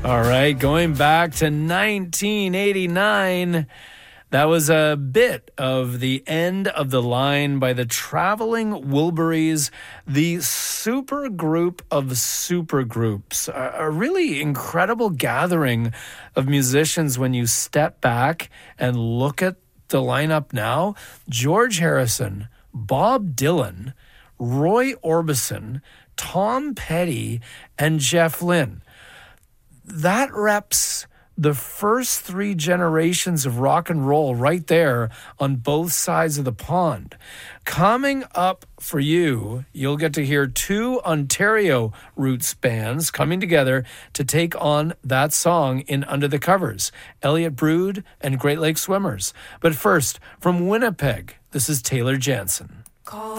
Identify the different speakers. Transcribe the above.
Speaker 1: All right, going back to 1989, that was a bit of the end of the line by the Traveling Wilburys, the super group of supergroups. A really incredible gathering of musicians when you step back and look at the lineup now. George Harrison, Bob Dylan, Roy Orbison, Tom Petty, and Jeff Lynne. That reps the first three generations of rock and roll right there on both sides of the pond. Coming up for you, you'll get to hear two Ontario roots bands coming together to take on that song in Under the Covers, Elliott Brood and Great Lake Swimmers. But first, from Winnipeg, this is Taylor Jansen.